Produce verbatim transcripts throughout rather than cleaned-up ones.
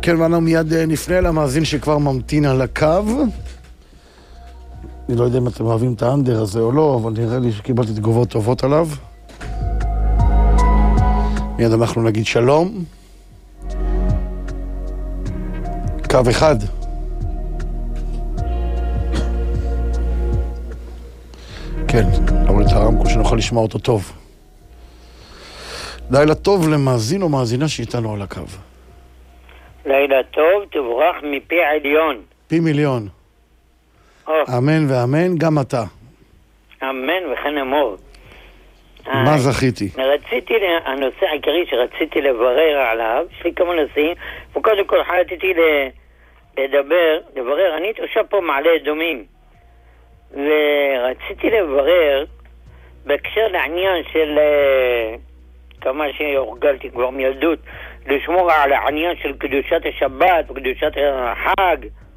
כן, ואנו מיד נפנה למאזין שכבר ממתין על הקו. אני לא יודע אם אתם אוהבים את האנדר הזה או לא, אבל נראה לי שקיבלתי תגובות טובות עליו. מיד אנחנו נגיד שלום. קו אחד. כן, אבל את הרמקול שנוכל לשמוע אותו טוב. לילה טוב למאזין או מאזינה שאיתנו על הקו. לילה טוב, תבורך מפי עליון. פי מיליון. או. אמן ואמן, גם אתה. אמן וכן אמור. מה זכיתי? רציתי, הנושא העיקרי שרציתי לברר עליו, יש לי כמה נושאים, וקודם כל חלטתי לדבר, לברר, אני תושב פה מעלה אדומים, ורציתי לברר בהקשר לעניין של כמה שהורגלתי כבר מילדות, לשמור על העניין של קדושת השבת וקדושת החג,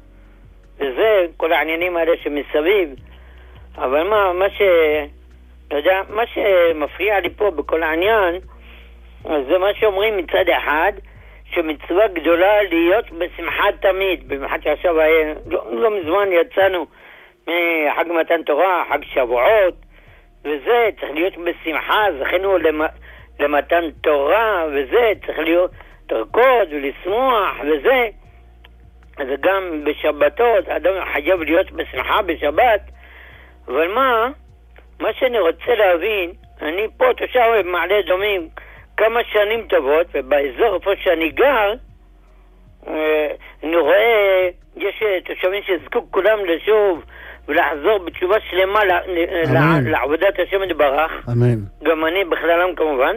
וזה, כל העניינים האלה שמסביב. אבל מה, מה ש... אתה יודע, מה שמפריע לי פה בכל העניין, זה מה שאומרים מצד אחד, שמצווה גדולה להיות בשמחה תמיד. במיוחד שעכשיו, לא, לא מזמן יצאנו מחג מתן תורה, חג שבועות, וזה צריך להיות בשמחה, זכינו למ, למתן תורה, וזה צריך להיות תרקוד ולשמוח, וזה. אז גם בשבתות, אדם חייב להיות בשמחה בשבת, אבל מה? מה שאני רוצה להבין, אני פה תושב במעלה אדומים כמה שנים טובות, ובאזור איפה שאני גר, אני רואה, יש תושבים שזקוק כולם לשוב ולחזור בתשובה שלמה לעבודת השם יתברך. אמן. גם אני בכללם כמובן,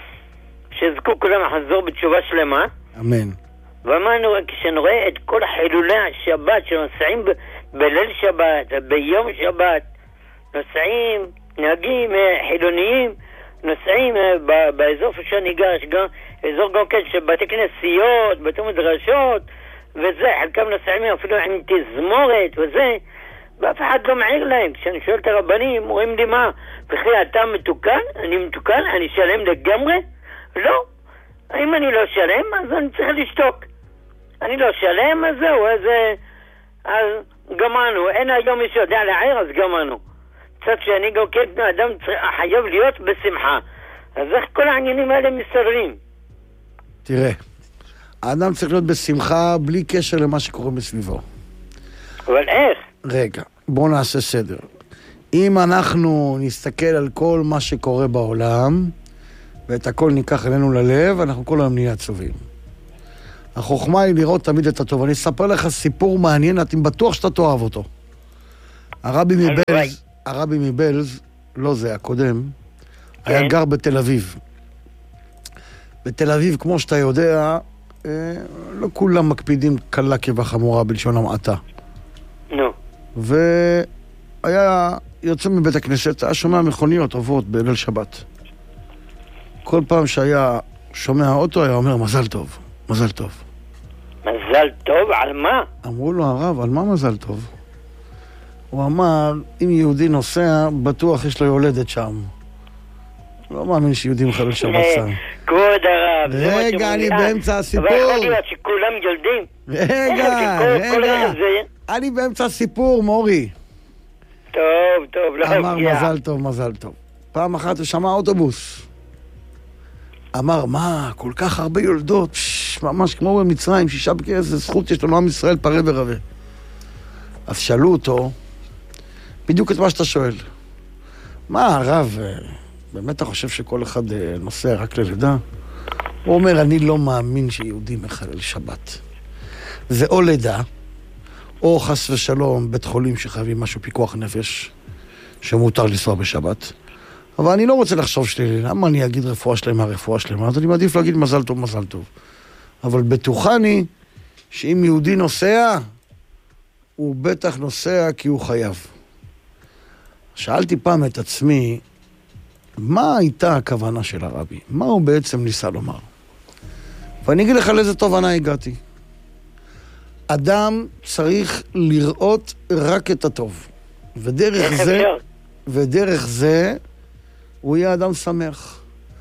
שזקוק כולם לחזור בתשובה שלמה. אמן. ומה אני רואה, כשאני רואה את כל חילולי השבת שנוסעים ב- בליל שבת וביום שבת, נוסעים, נהגים חילוניים, נוסעים ב- באזור שאני גר, יש גם אזור גם כן של בתי כנסיות, בתי מדרשות, וזה, חלקם נוסעים אפילו עם תזמורת וזה, ואף אחד לא מעיר להם. כשאני שואל את הרבנים, אומרים לי מה, וכי אתה מתוקן? אני מתוקן? אני שלם לגמרי? לא. אם אני לא שלם, אז אני צריך לשתוק. אני לא שלם, אז זהו, אז, אז גמרנו. אין היום מי שיודע לעיר, אז גמרנו. קצת שאני גם כן אדם חייב להיות בשמחה. אז איך כל העניינים האלה מסתדרים? תראה, האדם צריך להיות בשמחה בלי קשר למה שקורה מסביבו. אבל איך? רגע, בואו נעשה סדר. אם אנחנו נסתכל על כל מה שקורה בעולם, ואת הכל ניקח אלינו ללב, אנחנו כל היום נהיה עצובים. החוכמה היא לראות תמיד את הטוב. אני אספר לך סיפור מעניין, אתם בטוח שאתה תאהב אותו. הרבי מבלז, הרבי מבלז, לא זה, הקודם, כן. היה גר בתל אביב. בתל אביב, כמו שאתה יודע, לא כולם מקפידים קלה כבחמורה בלשון המעטה. נו. והיה יוצא מבית הכנסת, היה שומע מכוניות עוברות בליל שבת. כל פעם שהיה שומע אוטו, היה אומר, מזל טוב, מזל טוב. מזל טוב? על מה? אמרו לו, הרב, על מה מזל טוב? הוא אמר, אם יהודי נוסע, בטוח יש לו יולדת שם. לא מאמין שיהודי מחלל שבת שם. כבוד הרב. רגע, אני באמצע הסיפור. אבל יכול להיות שכולם יולדים. רגע, רגע. אני באמצע הסיפור, מורי. טוב, טוב, לא אמר מזל טוב, מזל טוב. פעם אחת הוא שמע אוטובוס. אמר, מה, כל כך הרבה יולדות, פש, ממש כמו במצרים, שישה בקרס, זה זכות, יש לנו עם ישראל פרה ורבה. אז שאלו אותו, בדיוק את מה שאתה שואל. מה, הרב, באמת אתה חושב שכל אחד נוסע רק ללידה? הוא אומר, אני לא מאמין שיהודי מחלל שבת. זה או לידה, או חס ושלום, בית חולים שחייבים משהו פיקוח נפש, שמותר לנסוע בשבת. אבל אני לא רוצה לחשוב שלי, למה אני אגיד רפואה שלמה, רפואה שלמה? אז אני מעדיף להגיד מזל טוב, מזל טוב. אבל בטוחני שאם יהודי נוסע, הוא בטח נוסע כי הוא חייב. שאלתי פעם את עצמי, מה הייתה הכוונה של הרבי? מה הוא בעצם ניסה לומר? ואני אגיד לך לאיזה תובנה הגעתי. אדם צריך לראות רק את הטוב. ודרך זה, ודרך זה, הוא יהיה אדם שמח.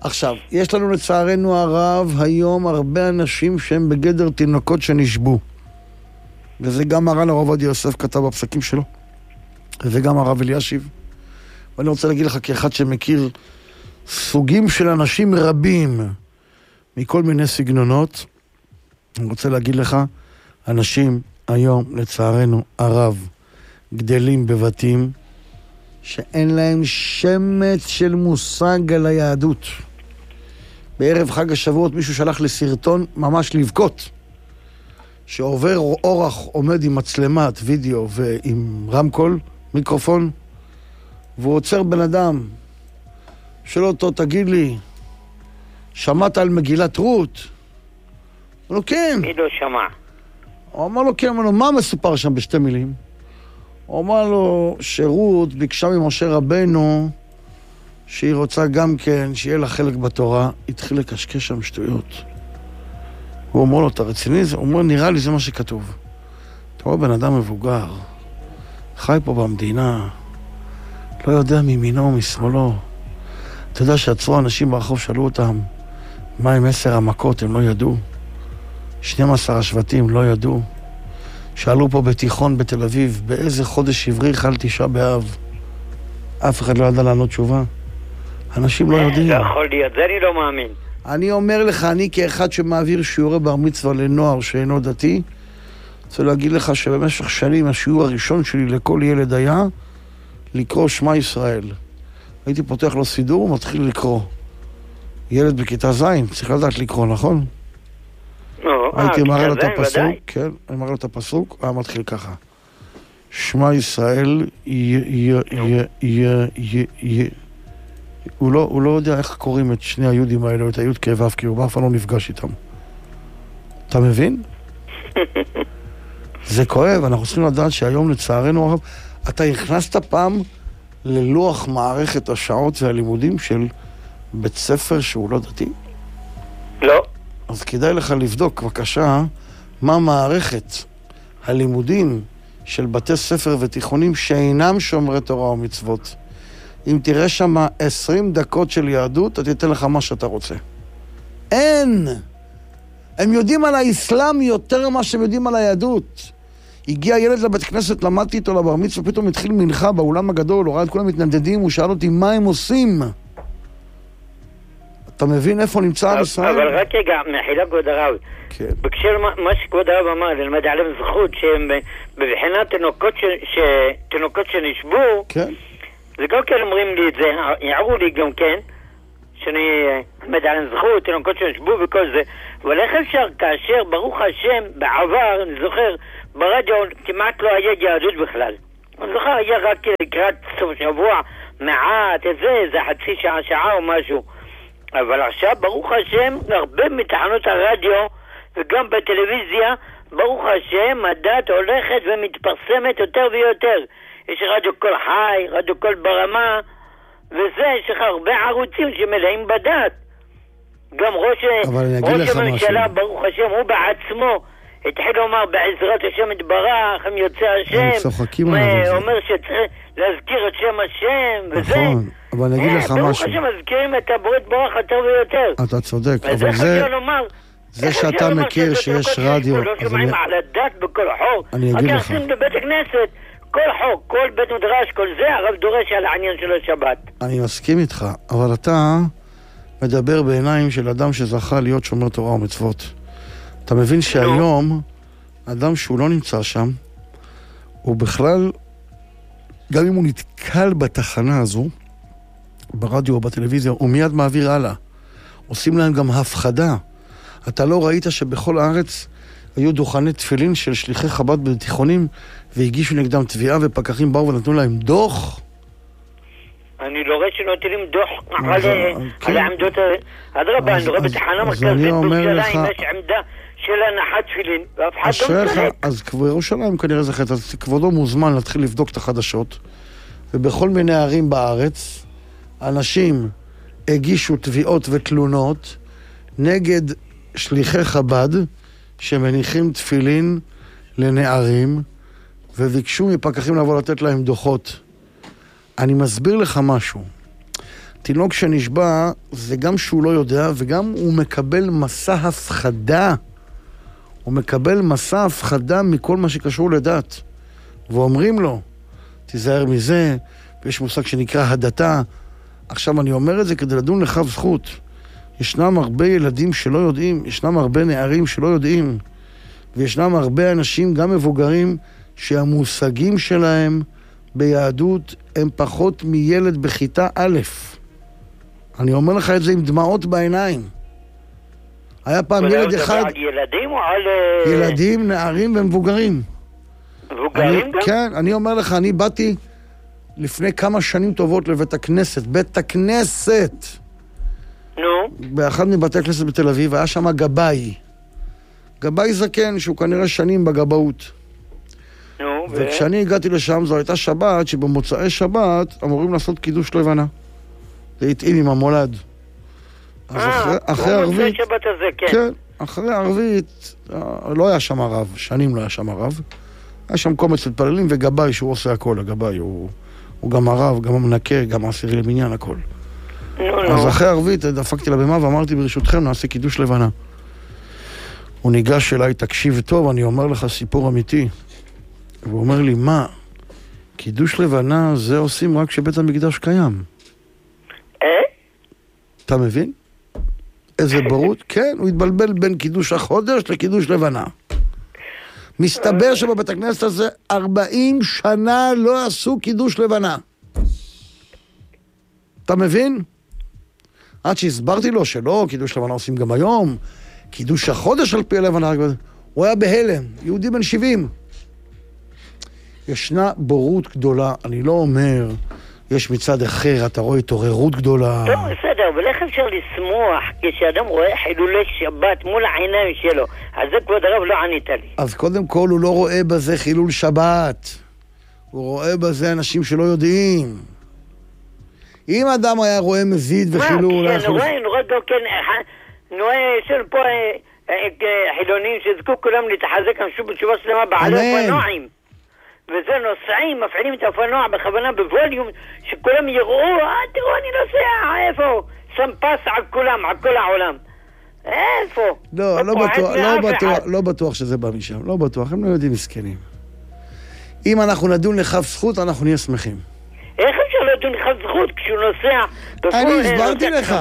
עכשיו, יש לנו לצערנו הרב היום הרבה אנשים שהם בגדר תינוקות שנשבו. וזה גם הרב הרב עובדיה יוסף כתב בפסקים שלו, וגם הרב אלישיב. ואני רוצה להגיד לך כאחד שמכיר סוגים של אנשים רבים מכל מיני סגנונות, אני רוצה להגיד לך, אנשים היום לצערנו הרב גדלים בבתים שאין להם שמץ של מושג על היהדות. בערב חג השבועות מישהו שלח לסרטון ממש לבכות, שעובר אורח עומד עם מצלמת וידאו ועם רמקול, מיקרופון, והוא עוצר בן אדם, שואל אותו, תגיד לי, שמעת על מגילת רות? הוא לא, כן. מי לא שמע? הוא אמר לו, כן, אמר לו, מה מסופר שם בשתי מילים? הוא אמר לו שרות ביקשה ממשה רבנו שהיא רוצה גם כן שיהיה לה חלק בתורה. התחיל לקשקש שם שטויות. הוא אומר לו, אתה רציני? הוא אומר, נראה לי זה מה שכתוב. אתה רואה בן אדם מבוגר, חי פה במדינה, לא יודע מימינו ומשמאלו. אתה יודע שעצרו אנשים ברחוב, שאלו אותם מה עם עשר המכות, הם לא ידעו. שנים עשר השבטים לא ידעו. שאלו פה בתיכון בתל אביב, באיזה חודש עברי חל תשעה באב? אף אחד לא ידע לענות תשובה. אנשים לא יודעים. זה יכול להיות, זה אני לא מאמין. אני אומר לך, אני כאחד שמעביר שיעורי בר מצווה לנוער שאינו דתי, רוצה להגיד לך שבמשך שנים השיעור הראשון שלי לכל ילד היה לקרוא שמע ישראל. הייתי פותח לו סידור ומתחיל לקרוא. ילד בכיתה ז' צריך לדעת לקרוא, נכון? הייתי מראה לו את הפסוק, כן, אני מראה לו את הפסוק, היה מתחיל ככה. שמע ישראל, הוא לא יודע איך קוראים את שני היהודים האלה, את היהוד כאב אף, כי הוא באף לא נפגש איתם. אתה מבין? זה כואב, אנחנו צריכים לדעת שהיום לצערנו הרב, אתה הכנסת פעם ללוח מערכת השעות והלימודים של בית ספר שהוא לא דתי? לא. אז כדאי לך לבדוק, בבקשה, מה מערכת הלימודים של בתי ספר ותיכונים שאינם שומרי תורה ומצוות. אם תראה שם עשרים דקות של יהדות, אתה תיתן לך מה שאתה רוצה. אין! הם יודעים על האסלאם יותר ממה שהם יודעים על היהדות. הגיע ילד לבית כנסת, למדתי איתו לבר מצווה, פתאום התחיל מנחה באולם הגדול, הוא ראה את כולם מתנדדים, הוא שאל אותי מה הם עושים. אתה מבין איאיפה נמצא עם ישראל? אבל רק רגע, מחילה כבוד הרב. כן. בקשר מה שכבוד הרב אמר, ללמד עליהם זכות שהם בבחינת תינוקות שנשבו, כן. זה גם כן אומרים לי את זה, יערו לי גם כן, שאני ללמד עליהם זכות, תינוקות שנשבו וכל זה, אבל איך אפשר כאשר, ברוך השם, בעבר, אני זוכר, ברדיו כמעט לא היה יהדות בכלל. אני זוכר, היה רק לקראת סוף שבוע, מעט, איזה, איזה חצי שעה, שעה או משהו. אבל עכשיו, ברוך השם, הרבה מתחנות הרדיו וגם בטלוויזיה, ברוך השם, הדת הולכת ומתפרסמת יותר ויותר. יש רדיו קול חי, רדיו קול ברמה, וזה, יש לך הרבה ערוצים שמלאים בדת. גם ראש, ראש הממשלה, ברוך השם, הוא בעצמו, התחיל לומר בעזרת השם יתברך, הם יוצא השם, אומר שצריך להזכיר את שם השם, וזה. נכון, אבל אני אגיד לך משהו. ברוך השם מזכירים את הברית ברוך יותר ויותר. אתה צודק, אבל זה... זה שאתה מכיר שיש רדיו... לא שומעים על הדת בכל חור. אני אגיד לך. אתה עושים בבית הכנסת, כל חור, כל בית מדרש, כל זה, הרב דורש על העניין של השבת. אני מסכים איתך, אבל אתה מדבר בעיניים של אדם שזכה להיות שומר תורה ומצוות. אתה מבין שהיום, אדם שהוא לא נמצא שם, הוא בכלל, גם אם הוא נתקל בתחנה הזו, ברדיו או בטלוויזיה, הוא מיד מעביר הלאה. עושים להם גם הפחדה. אתה לא ראית שבכל הארץ היו דוכני תפילין של שליחי חב"ד בתיכונים, והגישו נגדם תביעה ופקחים באו ונתנו להם דוח? אני לא רואה שנותנים דוח על העמדות... אדרבה, אני רואה בתחנה מרכזית בירושלים, יש עמדה של הנחת תפילין, ואף אחד לא משחק. אז ירושלים כנראה זה חטא, אז כבודו מוזמן להתחיל לבדוק את החדשות, ובכל מיני ערים בארץ, אנשים הגישו תביעות ותלונות נגד שליחי חב"ד שמניחים תפילין לנערים, וביקשו מפקחים לבוא לתת להם דוחות. אני מסביר לך משהו. תינוק שנשבע, זה גם שהוא לא יודע, וגם הוא מקבל מסע הפחדה. הוא מקבל מסע הפחדה מכל מה שקשור לדת. ואומרים לו, תיזהר מזה, ויש מושג שנקרא הדתה. עכשיו אני אומר את זה כדי לדון לכף זכות. ישנם הרבה ילדים שלא יודעים, ישנם הרבה נערים שלא יודעים, וישנם הרבה אנשים, גם מבוגרים, שהמושגים שלהם ביהדות הם פחות מילד בכיתה א'. אני אומר לך את זה עם דמעות בעיניים. היה פעם ילד אחד... על ילדים או על... ילדים, נערים ומבוגרים. מבוגרים אני, גם? כן, אני אומר לך, אני באתי לפני כמה שנים טובות לבית הכנסת. בית הכנסת! נו? באחד מבתי הכנסת בתל אביב, היה שם גבאי. גבאי זקן, שהוא כנראה שנים בגבאות. נו, ו... וכשאני הגעתי לשם, זו הייתה שבת, שבמוצאי שבת אמורים לעשות קידוש לבנה. זה התאים עם המולד. אז אחרי, אחרי ערבית... שבת הזה, כן. כן, אחרי ערבית, לא היה שם הרב, שנים לא היה שם הרב. היה שם קומץ מתפללים וגבאי שהוא עושה הכל, הגבאי. הוא, הוא גם הרב, גם המנקה, גם העשירי למניין, הכל. נו, אז נו. אחרי ערבית דפקתי לבימה ואמרתי, ברשותכם נעשה קידוש לבנה. הוא ניגש אליי, תקשיב טוב, אני אומר לך סיפור אמיתי. והוא אומר לי, מה? קידוש לבנה זה עושים רק כשבית המקדש קיים. אה? אתה מבין? איזה בורות? כן, הוא התבלבל בין קידוש החודש לקידוש לבנה. מסתבר שבבית הכנסת הזה ארבעים שנה לא עשו קידוש לבנה. אתה מבין? עד שהסברתי לו שלא, קידוש לבנה עושים גם היום, קידוש החודש על פי הלבנה, הוא היה בהלם, יהודי בן שבעים. ישנה בורות גדולה, אני לא אומר, יש מצד אחר, אתה רואה התעוררות גדולה. טוב, בסדר, אבל איך אפשר לשמוח כשאדם רואה חילולי שבת מול העיניים שלו? אז זה כבוד הרב לא ענית לי. אז קודם כל הוא לא רואה בזה חילול שבת. הוא רואה בזה אנשים שלא יודעים. אם אדם היה רואה מזיד וחילול... מה, כשנורא, נורא גם כן, נורא, יש לנו פה חילונים שזכו כולם להתחזק אנשים בתשובה שלמה בעלי אופנועים. וזה נוסעים, מפעילים את האופנוע בכוונה בווליום, שכולם יראו, אה, תראו, אני נוסע, איפה? שם פס על כולם, על כל העולם. איפה? לא, לא בטוח, לא בטוח, לא בטוח שזה בא משם, לא בטוח, הם לא יודעים מסכנים. אם אנחנו נדון לכף זכות, אנחנו נהיה שמחים. איך אפשר לדון לכף זכות כשהוא נוסע? אני הסברתי לך.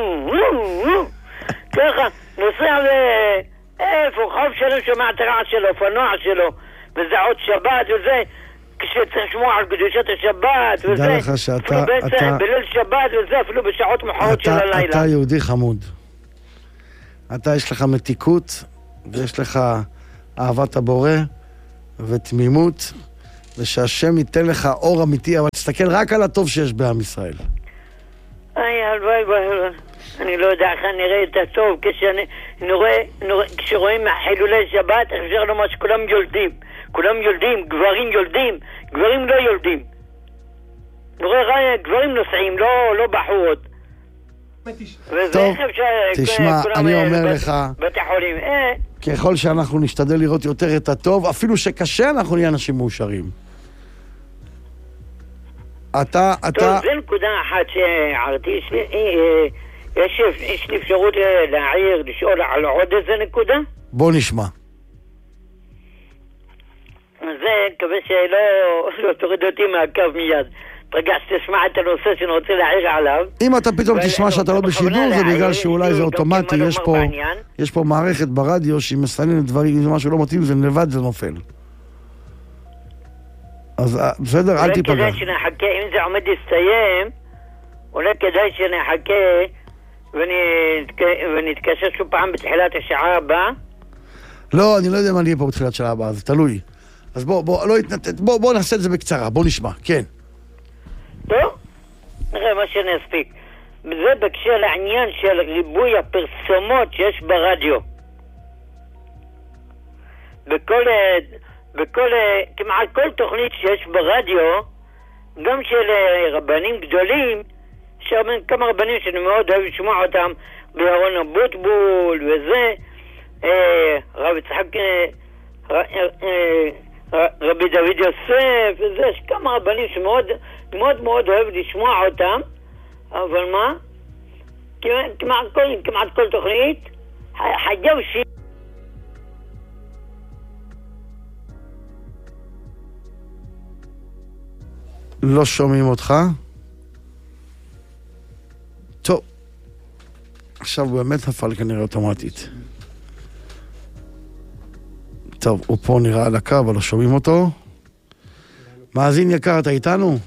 ככה, נוסע ו... איפה? חוב שלם שומע את הרעש שלו, אופנוע שלו. וזה עוד שבת, וזה, כשצריך לשמוע על קדושת השבת, וזה, תדע לך שאתה, אתה, בליל שבת, וזה אפילו בשעות מאוחרות של הלילה. אתה יהודי חמוד. אתה, יש לך מתיקות, ויש לך אהבת הבורא, ותמימות, ושהשם ייתן לך אור אמיתי, אבל תסתכל רק על הטוב שיש בעם ישראל. איי, הלוואי, אני לא יודע איך אני אראה את הטוב, כשרואים חילולי שבת, אפשר לומר שכולם יולדים. כולם יולדים, גברים יולדים, גברים לא יולדים. נראה, גברים נוסעים, לא, לא בחורות. טוב, תשמע, אני אומר לך, בתי חולים, אה. ככל שאנחנו נשתדל לראות יותר את הטוב, אפילו שקשה אנחנו נהיה אנשים מאושרים. אתה, אתה... טוב, זה נקודה אחת שהערתי, יש לי, יש, יש לי אפשרות להעיר, לשאול על עוד איזה נקודה? בוא נשמע. זה, מקווה שלא לא תוריד אותי מהקו מיד. רגע, שתשמע את הנושא שאני רוצה להעיר עליו. אם אתה פתאום תשמע שאתה לא בשידור, זה בגלל שאולי זה אוטומטי, יש פה, יש פה מערכת ברדיו שהיא מסננת דברים, אם זה משהו לא מתאים, זה לבד, זה נופל. אז בסדר, אל תיפגע. אולי כדאי שנחכה, אם זה עומד להסתיים, אולי כדאי שנחכה ונתקשר שוב פעם בתחילת השעה הבאה. לא, אני לא יודע מה נהיה פה בתחילת השעה הבאה, זה תלוי. אז בוא, בוא, לא התנתת, בוא, בוא נעשה את זה בקצרה, בוא נשמע, כן. טוב, נראה מה שנספיק. זה בקשר לעניין של ריבוי הפרסומות שיש ברדיו. בכל, בכל, כמעט כל תוכנית שיש ברדיו, גם של רבנים גדולים, שם כמה רבנים שאני מאוד אוהב לשמוע אותם, בירון אבוטבול וזה, רב יצחק, רבי דוד יוסף וזה, יש כמה רבנים שמאוד מאוד מאוד אוהב לשמוע אותם, אבל מה? כמעט, כמעט, כל, כמעט כל תוכנית, חג'ב ש... לא שומעים אותך. טוב. עכשיו הוא באמת נפל כנראה אוטומטית. טוב, הוא פה נראה על הקו, אבל לא שומעים אותו. מאזין יקר, אתה איתנו?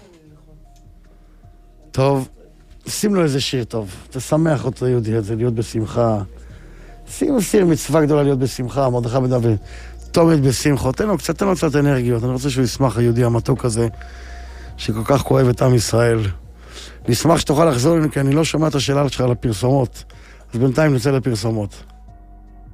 טוב, שים לו איזה שיר טוב. תשמח אותו יהודי הזה, להיות בשמחה. שים שיר מצווה גדולה להיות בשמחה, מרדכי בן דוד. תומת בשמחו. תן לו קצת, תן לו קצת אנרגיות. אני רוצה שהוא ישמח, היהודי המתוק הזה, שכל כך כואב את עם ישראל. נשמח שתוכל לחזור אלינו, כי אני לא שומע את השאלה שלך על הפרסומות. אז בינתיים נצא לפרסומות.